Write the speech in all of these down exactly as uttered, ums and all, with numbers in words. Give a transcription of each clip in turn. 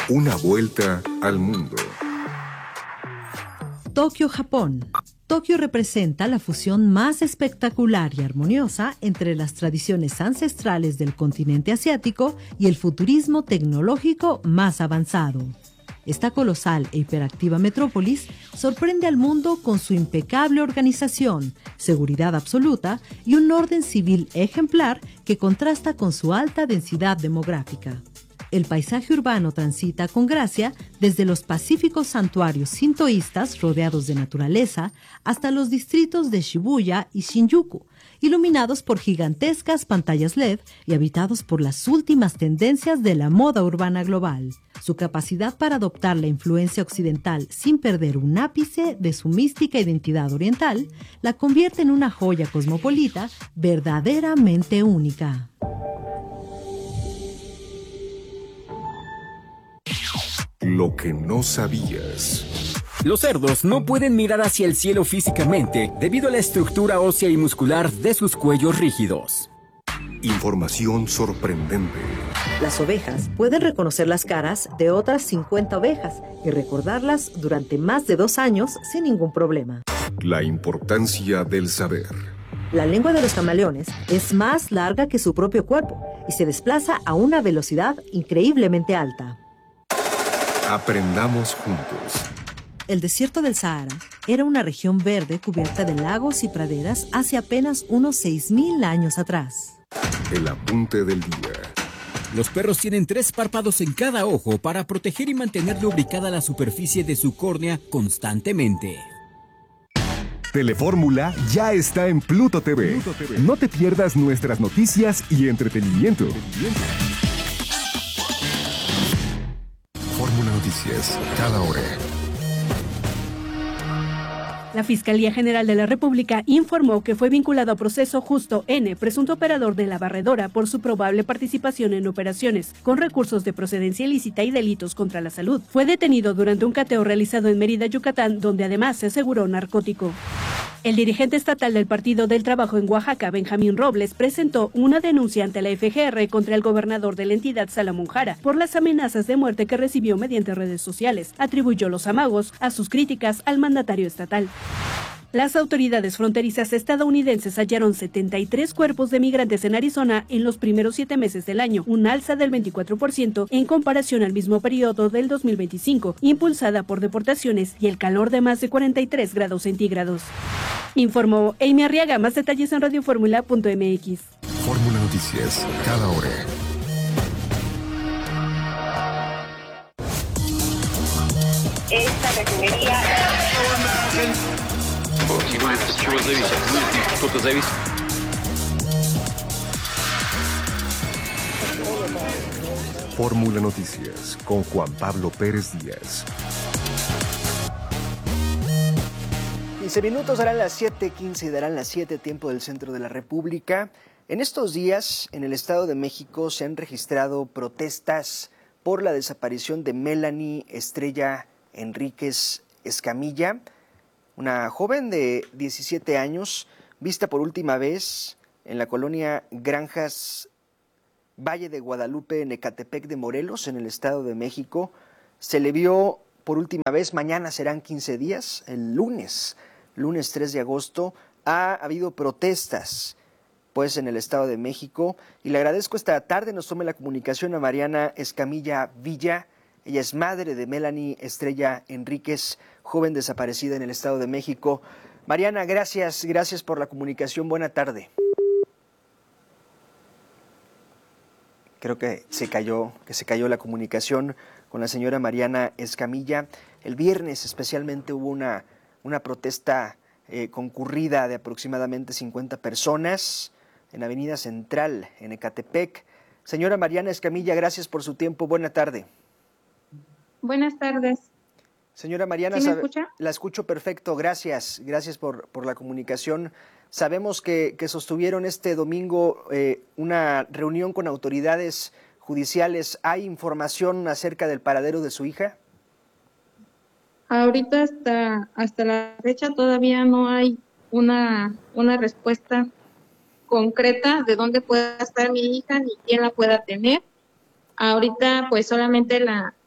Una vuelta al mundo. Tokio, Japón. Tokio representa la fusión más espectacular y armoniosa entre las tradiciones ancestrales del continente asiático y el futurismo tecnológico más avanzado. Esta colosal e hiperactiva metrópolis sorprende al mundo con su impecable organización, seguridad absoluta y un orden civil ejemplar que contrasta con su alta densidad demográfica. El paisaje urbano transita con gracia desde los pacíficos santuarios sintoístas rodeados de naturaleza hasta los distritos de Shibuya y Shinjuku, iluminados por gigantescas pantallas L E D y habitados por las últimas tendencias de la moda urbana global. Su capacidad para adoptar la influencia occidental sin perder un ápice de su mística identidad oriental la convierte en una joya cosmopolita verdaderamente única. Lo que no sabías. Los cerdos no pueden mirar hacia el cielo físicamente debido a la estructura ósea y muscular de sus cuellos rígidos. Información sorprendente. Las ovejas pueden reconocer las caras de otras cincuenta ovejas y recordarlas durante más de dos años sin ningún problema. La importancia del saber. La lengua de los camaleones es más larga que su propio cuerpo y se desplaza a una velocidad increíblemente alta. Aprendamos juntos. El desierto del Sahara era una región verde cubierta de lagos y praderas hace apenas unos seis mil años atrás. El apunte del día. Los perros tienen tres párpados en cada ojo para proteger y mantener lubricada la superficie de su córnea constantemente. Telefórmula ya está en Pluto T V. Pluto T V. No te pierdas nuestras noticias y entretenimiento. Fórmula Noticias, cada hora. La Fiscalía General de la República informó que fue vinculado a proceso Justo N., presunto operador de la barredora, por su probable participación en operaciones con recursos de procedencia ilícita y delitos contra la salud. Fue detenido durante un cateo realizado en Mérida, Yucatán, donde además se aseguró narcótico. El dirigente estatal del Partido del Trabajo en Oaxaca, Benjamín Robles, presentó una denuncia ante la F G R contra el gobernador de la entidad, Salomón Jara, por las amenazas de muerte que recibió mediante redes sociales. Atribuyó los amagos a sus críticas al mandatario estatal. Las autoridades fronterizas estadounidenses hallaron setenta y tres cuerpos de migrantes en Arizona en los primeros siete meses del año, un alza del veinticuatro por ciento en comparación al mismo periodo del dos mil veinticinco, impulsada por deportaciones y el calor de más de cuarenta y tres grados centígrados. Informó Amy Arriaga. Más detalles en radioformula punto m x. Fórmula Noticias, cada hora. Esta refinería... Fórmula Noticias con Juan Pablo Pérez Díaz. quince minutos, darán las siete quince y darán las siete, tiempo del centro de la República. En estos días, en el Estado de México, se han registrado protestas por la desaparición de Melanie Estrella Enríquez Escamilla, una joven de diecisiete años, vista por última vez en la colonia Granjas Valle de Guadalupe, en Ecatepec de Morelos, en el Estado de México. Se le vio por última vez, mañana serán quince días, el lunes, lunes tres de agosto, ha habido protestas pues en el Estado de México, y le agradezco esta tarde nos tome la comunicación a Mariana Escamilla Villa. Ella es madre de Melanie Estrella Enríquez, joven desaparecida en el Estado de México. Mariana, gracias, gracias por la comunicación. Buena tarde. Creo que se cayó, que se cayó la comunicación con la señora Mariana Escamilla. El viernes especialmente hubo una, una protesta eh, concurrida de aproximadamente cincuenta personas en Avenida Central, en Ecatepec. Señora Mariana Escamilla, gracias por su tiempo. Buena tarde. Buenas tardes. Señora Mariana, ¿Sí me escucha? La escucho perfecto, gracias, gracias por, por la comunicación. Sabemos que, que sostuvieron este domingo eh, una reunión con autoridades judiciales. ¿Hay información acerca del paradero de su hija? Ahorita hasta, hasta la fecha todavía no hay una, una respuesta concreta de dónde pueda estar mi hija ni quién la pueda tener. Ahorita pues solamente la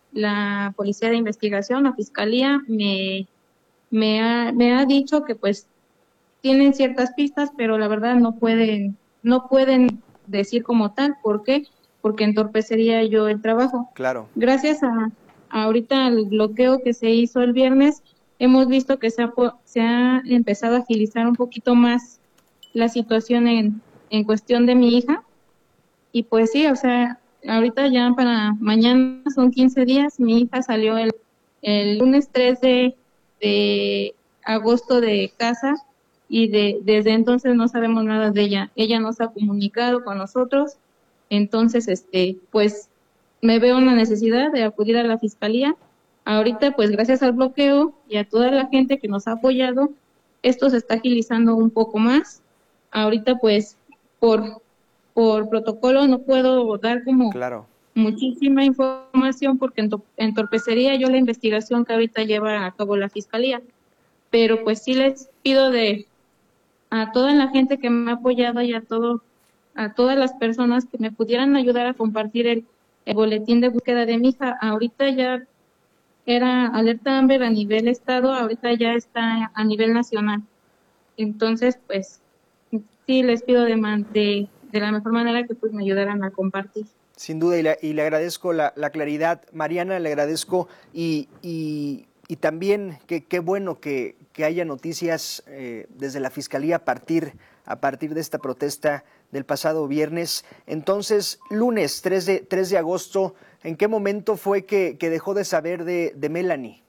la Policía de Investigación, la Fiscalía, me, me, ha, me ha dicho que pues tienen ciertas pistas, pero la verdad no pueden, no pueden decir como tal. ¿Por qué? Porque entorpecería yo el trabajo. Claro. Gracias a, a ahorita al bloqueo que se hizo el viernes, hemos visto que se ha, se ha empezado a agilizar un poquito más la situación en, en cuestión de mi hija. Y pues sí, o sea, ahorita ya para mañana son quince días. Mi hija salió el, el lunes tres de, de agosto de casa y de, desde entonces no sabemos nada de ella. Ella no se ha comunicado con nosotros. Entonces, este, pues me veo en la necesidad de acudir a la Fiscalía. Ahorita, pues gracias al bloqueo y a toda la gente que nos ha apoyado, esto se está agilizando un poco más. Ahorita, pues, por, por protocolo no puedo dar como claro. muchísima información porque entorpecería yo la investigación que ahorita lleva a cabo la Fiscalía. Pero pues sí les pido de a toda la gente que me ha apoyado y a todo a todas las personas que me pudieran ayudar a compartir el, el boletín de búsqueda de mi hija. Ahorita ya era alerta Amber a nivel estado, ahorita ya está a nivel nacional. Entonces, pues, sí les pido de, de, de la mejor manera que pues me ayudaran a compartir. Sin duda, y, la, y le agradezco la, la claridad, Mariana, le agradezco, y, y, y también que qué bueno que, que haya noticias eh, desde la Fiscalía a partir, a partir de esta protesta del pasado viernes. Entonces, lunes tres de agosto, ¿en qué momento fue que, que dejó de saber de, de Melanie?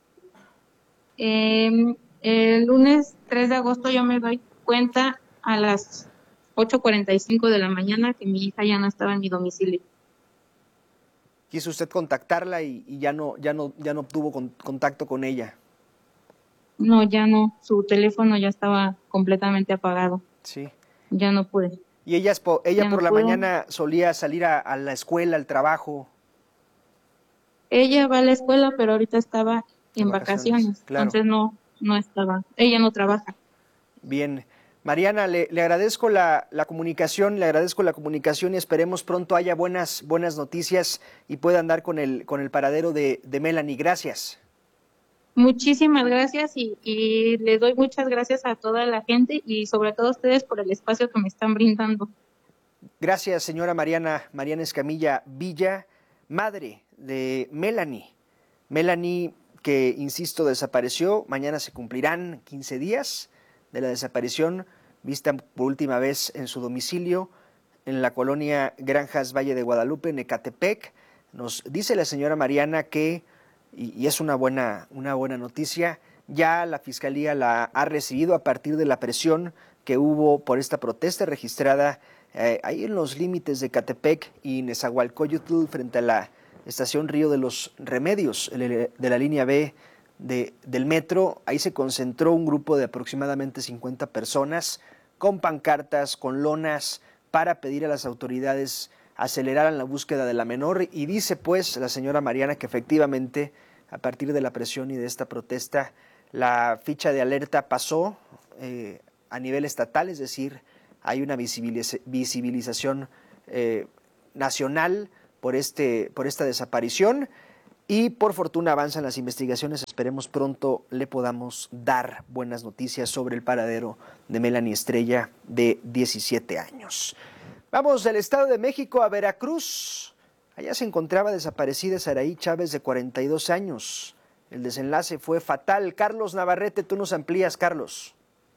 Eh, el lunes tres de agosto yo me doy cuenta a las ocho cuarenta y cinco de la mañana que mi hija ya no estaba en mi domicilio. Quiso usted contactarla y, y ya no ya no ya no obtuvo con, contacto con ella. No, ya no, su teléfono ya estaba completamente apagado. Sí. Ya no pude. ¿Y ella, ella ya por no la pude. mañana solía salir a, a la escuela, al trabajo? Ella va a la escuela, pero ahorita estaba en, en vacaciones, vacaciones. Claro. Entonces no, no estaba, ella no trabaja. Bien. Mariana, le, le agradezco la, la comunicación, le agradezco la comunicación y esperemos pronto haya buenas, buenas noticias y puedan dar con el, con el paradero de, de Melanie. Gracias. Muchísimas gracias y, y les doy muchas gracias a toda la gente y sobre todo a ustedes por el espacio que me están brindando. Gracias, señora Mariana, Mariana Escamilla Villa, madre de Melanie. Melanie, que, insisto, desapareció. Mañana se cumplirán quince días de la desaparición, vista por última vez en su domicilio en la colonia Granjas Valle de Guadalupe, en Ecatepec. Nos dice la señora Mariana que, y, y es una buena, una buena noticia, ya la Fiscalía la ha recibido a partir de la presión que hubo por esta protesta registrada eh, ahí en los límites de Ecatepec y Nezahualcóyotl frente a la estación Río de los Remedios de la línea B De, del metro. Ahí se concentró un grupo de aproximadamente cincuenta personas con pancartas, con lonas, para pedir a las autoridades aceleraran la búsqueda de la menor, y dice pues la señora Mariana que efectivamente a partir de la presión y de esta protesta la ficha de alerta pasó eh, a nivel estatal, es decir, hay una visibiliz- visibilización eh, nacional por, este, por esta desaparición. Y por fortuna avanzan las investigaciones, esperemos pronto le podamos dar buenas noticias sobre el paradero de Melanie Estrella, de diecisiete años. Vamos del Estado de México a Veracruz. Allá se encontraba desaparecida Saraí Chávez, de cuarenta y dos años. El desenlace fue fatal. Carlos Navarrete, tú nos amplías, Carlos.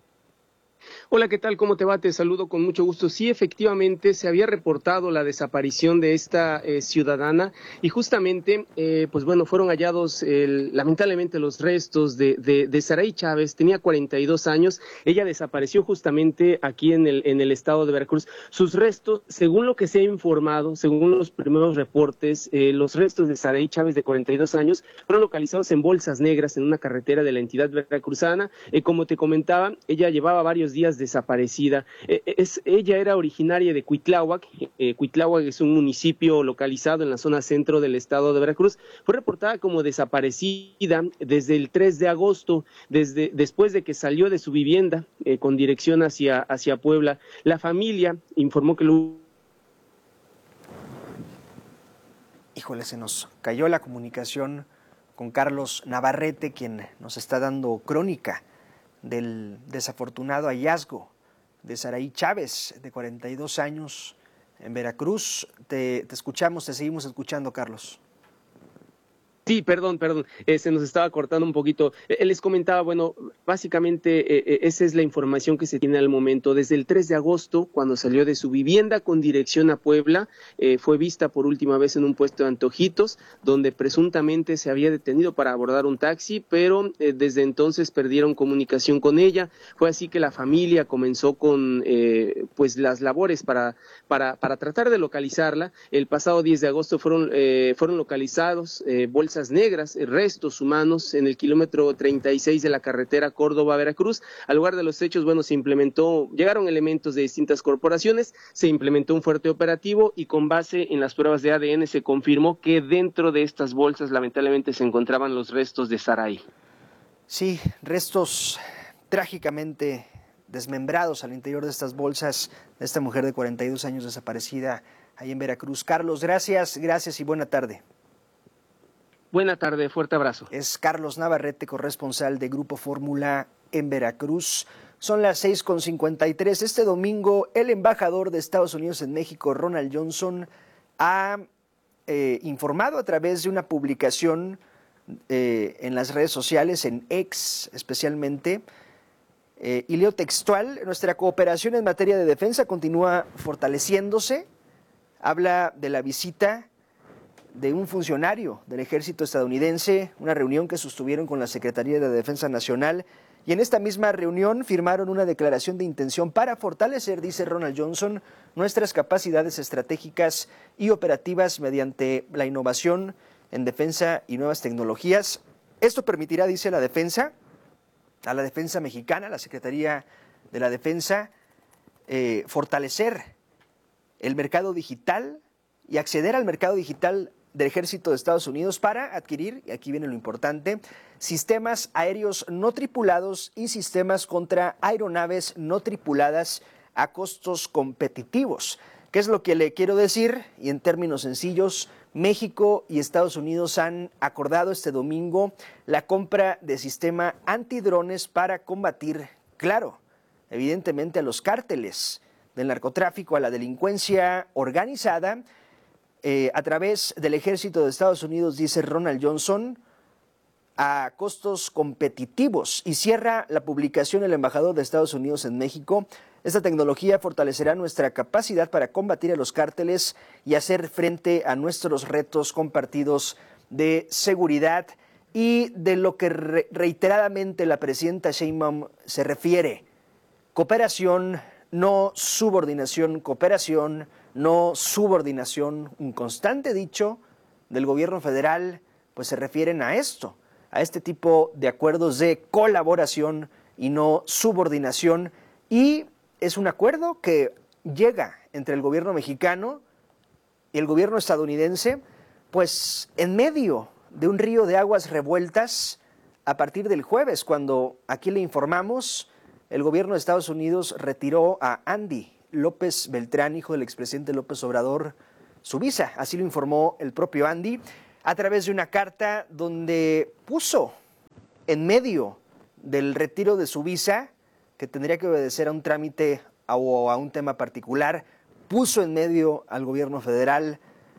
Hola, ¿qué tal? ¿Cómo te va? Te saludo con mucho gusto. Sí, efectivamente, se había reportado la desaparición de esta eh, ciudadana y justamente, eh, pues bueno, fueron hallados el, lamentablemente los restos de, de, de Saraí Chávez. Tenía cuarenta y dos años. Ella desapareció justamente aquí en el, en el estado de Veracruz. Sus restos, según lo que se ha informado, según los primeros reportes, eh, los restos de Saraí Chávez, de cuarenta y dos años, fueron localizados en bolsas negras en una carretera de la entidad veracruzana. Eh, como te comentaba, ella llevaba varios días desaparecida. Eh, es, ella era originaria de Cuitláhuac. Eh, Cuitláhuac es un municipio localizado en la zona centro del estado de Veracruz. Fue reportada como desaparecida desde el tres de agosto, desde, después de que salió de su vivienda eh, con dirección hacia, hacia Puebla. La familia informó que lo híjole, se nos cayó la comunicación con Carlos Navarrete, quien nos está dando crónica del desafortunado hallazgo de Saraí Chávez, de cuarenta y dos años, en Veracruz. Te, te escuchamos, te seguimos escuchando, Carlos. Sí, perdón, perdón, eh, se nos estaba cortando un poquito. Eh, les comentaba, bueno, básicamente eh, eh, esa es la información que se tiene al momento. Desde el tres de agosto, cuando salió de su vivienda con dirección a Puebla, eh, fue vista por última vez en un puesto de antojitos, donde presuntamente se había detenido para abordar un taxi, pero eh, desde entonces perdieron comunicación con ella. Fue así que la familia comenzó con eh, pues las labores para, para, para tratar de localizarla. El pasado diez de agosto fueron, eh, fueron localizados eh, bolsas negras, restos humanos en el kilómetro treinta y seis de la carretera Córdoba-Veracruz. Al lugar de los hechos, bueno, se implementó, llegaron elementos de distintas corporaciones, se implementó un fuerte operativo y con base en las pruebas de A D N se confirmó que dentro de estas bolsas lamentablemente se encontraban los restos de Saraí. Sí, restos trágicamente desmembrados al interior de estas bolsas de esta mujer de cuarenta y dos años desaparecida ahí en Veracruz. Carlos, gracias, gracias y buena tarde. Buena tarde, fuerte abrazo. Es Carlos Navarrete, corresponsal de Grupo Fórmula en Veracruz. Son las seis con cincuenta y tres. Este domingo, el embajador de Estados Unidos en México, Ronald Johnson, ha eh, informado a través de una publicación eh, en las redes sociales, en X especialmente, eh, y leo textual: nuestra cooperación en materia de defensa continúa fortaleciéndose. Habla de la visita de un funcionario del ejército estadounidense, una reunión que sostuvieron con la Secretaría de Defensa Nacional, y en esta misma reunión firmaron una declaración de intención para fortalecer, dice Ronald Johnson, nuestras capacidades estratégicas y operativas mediante la innovación en defensa y nuevas tecnologías. Esto permitirá, dice la defensa, a la defensa mexicana, a la Secretaría de la Defensa, eh, fortalecer el mercado digital y acceder al mercado digital del Ejército de Estados Unidos para adquirir, y aquí viene lo importante, sistemas aéreos no tripulados y sistemas contra aeronaves no tripuladas a costos competitivos. ¿Qué es lo que le quiero decir? Y en términos sencillos, México y Estados Unidos han acordado este domingo la compra de sistema antidrones para combatir, claro, evidentemente a los cárteles del narcotráfico, a la delincuencia organizada, Eh, a través del Ejército de Estados Unidos, dice Ronald Johnson, a costos competitivos. Y cierra la publicación el embajador de Estados Unidos en México: esta tecnología fortalecerá nuestra capacidad para combatir a los cárteles y hacer frente a nuestros retos compartidos de seguridad. Y de lo que re- reiteradamente la presidenta Sheinbaum se refiere: cooperación, no subordinación, cooperación, no subordinación. Un constante dicho del gobierno federal, pues se refieren a esto, a este tipo de acuerdos de colaboración y no subordinación. Y es un acuerdo que llega entre el gobierno mexicano y el gobierno estadounidense, pues en medio de un río de aguas revueltas a partir del jueves, cuando aquí le informamos, el gobierno de Estados Unidos retiró a Andy López Beltrán, hijo del expresidente López Obrador, su visa. Así lo informó el propio Andy a través de una carta donde puso en medio del retiro de su visa, que tendría que obedecer a un trámite o a un tema particular, puso en medio al gobierno federal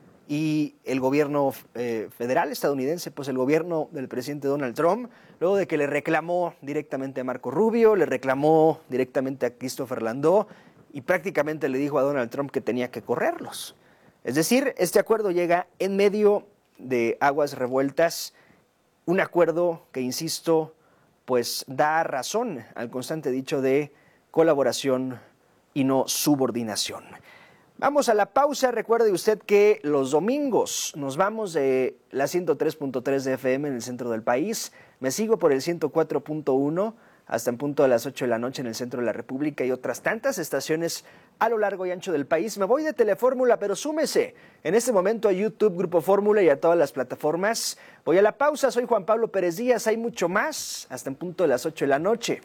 y el gobierno eh, federal estadounidense, pues el gobierno del presidente Donald Trump, luego de que le reclamó directamente a Marco Rubio, le reclamó directamente a Christopher Landó, y prácticamente le dijo a Donald Trump que tenía que correrlos. Es decir, este acuerdo llega en medio de aguas revueltas, un acuerdo que, insisto, pues da razón al constante dicho de colaboración y no subordinación. Vamos a la pausa. Recuerde usted que los domingos nos vamos de la ciento tres punto tres de F M en el centro del país. Me sigo por el ciento cuatro punto uno hasta en punto de las ocho de la noche en el centro de la República y otras tantas estaciones a lo largo y ancho del país. Me voy de Telefórmula, pero súmese en este momento a YouTube, Grupo Fórmula, y a todas las plataformas. Voy a la pausa. Soy Juan Pablo Pérez Díaz. Hay mucho más hasta en punto de las ocho de la noche.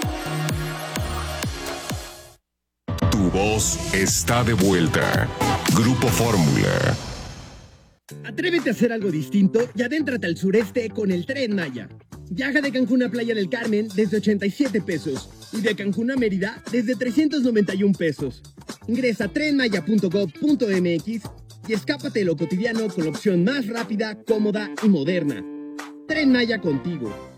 Tu voz está de vuelta. Grupo Fórmula. Atrévete a hacer algo distinto y adéntrate al sureste con el Tren Maya. Viaja de Cancún a Playa del Carmen desde ochenta y siete pesos y de Cancún a Mérida desde trescientos noventa y un pesos. Ingresa a tren maya punto gob punto m x y escápate de lo cotidiano con la opción más rápida, cómoda y moderna. Tren Maya contigo.